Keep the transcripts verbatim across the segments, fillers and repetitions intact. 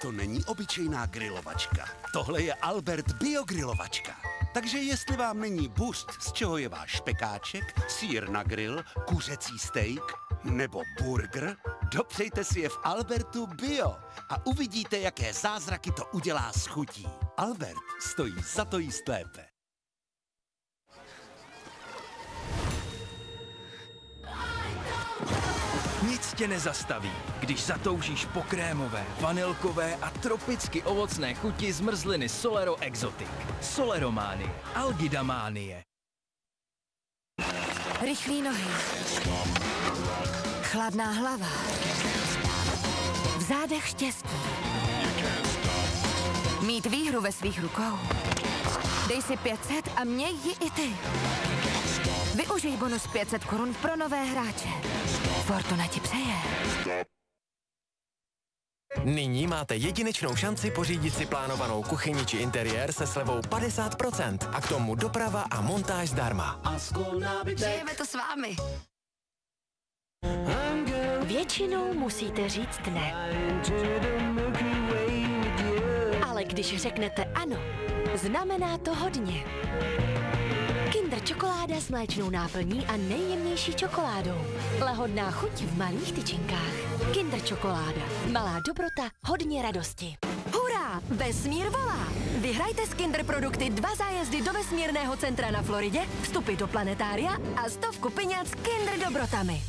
to není obyčejná grilovačka. Tohle je Albert biogrilovačka. Takže jestli vám není bust, z čeho je váš špekáček, sýr na grill, kuřecí steak nebo burger, dopřejte si je v Albertu Bio a uvidíte, jaké zázraky to udělá s chutí. Albert stojí za to jíst lépe. Nic tě nezastaví, když zatoužíš po krémové, vanilkové a tropicky ovocné chuti zmrzliny Solero Exotic. Solerománie, Algidamánie. Rychlý nohy. Chladná hlava. V zádech štěstí. Mít výhru ve svých rukou. Dej si pět set a měj ji i ty. Využij bonus pět set korun pro nové hráče. Fortuna ti přeje. Nyní máte jedinečnou šanci pořídit si plánovanou kuchyni či interiér se slevou padesát procent a k tomu doprava a montáž zdarma. Žijeme to s vámi. Většinou musíte říct ne. Ale když řeknete ano, znamená to hodně. Kinder čokoláda s mléčnou náplní a nejjemnější čokoládou. Lahodná chuť v malých tyčinkách. Kinder čokoláda. Malá dobrota, hodně radosti. Hurá! Vesmír volá! Vyhrajte z Kinder produkty dva zájezdy do vesmírného centra na Floridě, vstupy do planetária a stovku peněz s Kinder dobrotami.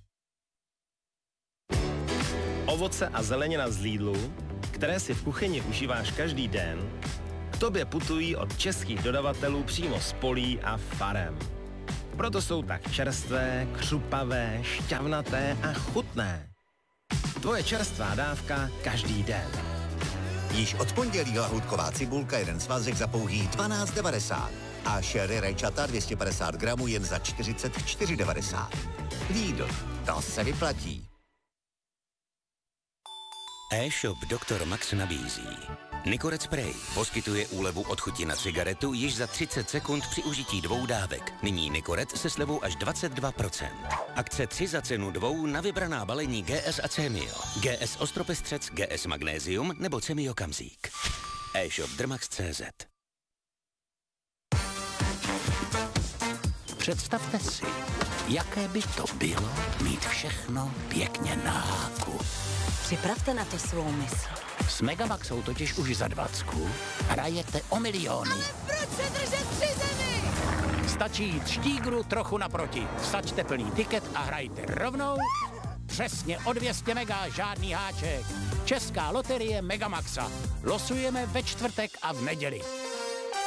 Ovoce a zelenina z Lidlu, které si v kuchyni užíváš každý den, k tobě putují od českých dodavatelů přímo z polí a farem. Proto jsou tak čerstvé, křupavé, šťavnaté a chutné. Tvoje čerstvá dávka každý den. Již od pondělí lahůdková cibulka jeden svazek za pouhých dvanáct devadesát a sherry rajčata dvě stě padesát gramů jen za čtyřicet čtyři devadesát. Lidl, to se vyplatí. E-shop doktor Max nabízí. Nicorette Spray poskytuje úlevu od chuti na cigaretu již za třicet sekund při užití dvou dávek. Nyní Nicorette se slevou až dvacet dva procent. Akce tři za cenu dvou na vybraná balení G S a Cemio. G S Ostropestřec, G S Magnézium nebo Cemio Kamzík. E-shop drmax tečka cé zet. Představte si, jaké by to bylo mít všechno pěkně na háku. Připravte na to svou mysl. S Megamaxou totiž už za dvacku hrajete o miliony. Ale proč se držet při zemi? Stačí jít štígru trochu naproti. Vsaďte plný tiket a hrajte rovnou přesně o dvě stě mega, žádný háček. Česká loterie Megamaxa. Losujeme ve čtvrtek a v neděli.